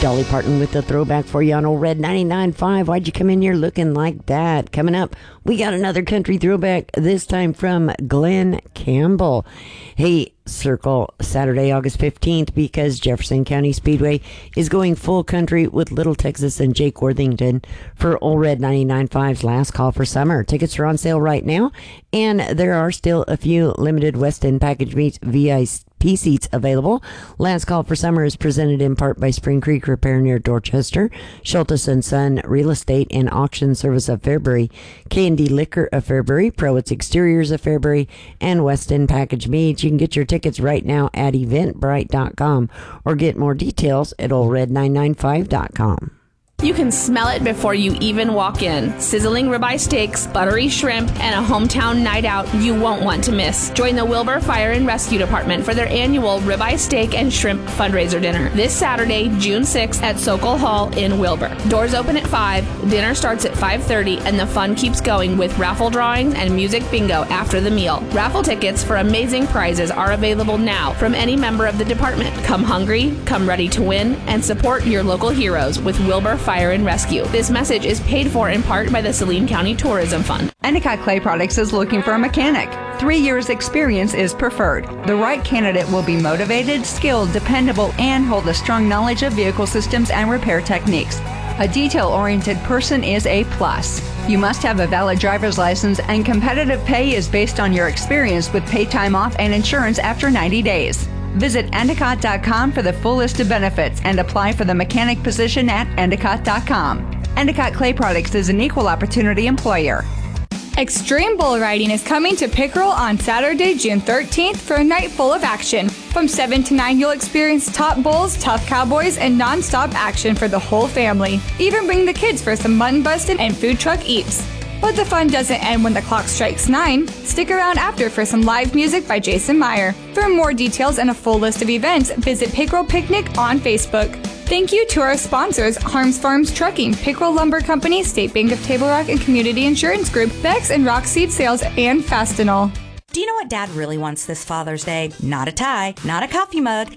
Dolly Parton with the throwback for you on Old Red 99.5. Why'd you come in here looking like that? Coming up, we got another country throwback, this time from Glenn Campbell. Hey, circle Saturday, August 15th, because Jefferson County Speedway is going full country with Little Texas and Jake Worthington for Old Red 99.5's last call for summer. Tickets are on sale right now, and there are still a few limited West End package meets VIP seats available. Last call for summer is presented in part by Spring Creek Repair near Dorchester, Schultes & Son Real Estate and Auction Service of Fairbury, K&D Liquor of Fairbury, Proitz Exteriors of Fairbury, and West End Package Meats. You can get your tickets right now at eventbrite.com or get more details at oldred995.com. You can smell it before you even walk in. Sizzling ribeye steaks, buttery shrimp, and a hometown night out you won't want to miss. Join the Wilbur Fire and Rescue Department for their annual ribeye steak and shrimp fundraiser dinner this Saturday, June 6th at Sokol Hall in Wilbur. Doors open at 5, dinner starts at 5:30, and the fun keeps going with raffle drawings and music bingo after the meal. Raffle tickets for amazing prizes are available now from any member of the department. Come hungry, come ready to win, and support your local heroes with Wilbur Fire and Rescue. This message is paid for in part by the Saline County Tourism Fund. Endicott Clay Products is looking for a mechanic. 3 years experience is preferred. The right candidate will be motivated, skilled, dependable, and hold a strong knowledge of vehicle systems and repair techniques. A detail-oriented person is a plus. You must have a valid driver's license, and competitive pay is based on your experience with paid time off and insurance after 90 days. Visit Endicott.com for the full list of benefits and apply for the mechanic position at Endicott.com. Endicott Clay Products is an equal opportunity employer. Extreme Bull Riding is coming to Pickerel on Saturday, June 13th for a night full of action. From 7 to 9, you'll experience top bulls, tough cowboys, and non-stop action for the whole family. Even bring the kids for some mutton busting and food truck eats. But the fun doesn't end when the clock strikes 9. Stick around after for some live music by Jason Meyer. For more details and a full list of events, visit Pickerel Picnic on Facebook. Thank you to our sponsors, Harms Farms Trucking, Pickerel Lumber Company, State Bank of Table Rock and Community Insurance Group, Bex and Rock Seed Sales, and Fastenal. Do you know what Dad really wants this Father's Day? Not a tie, not a coffee mug.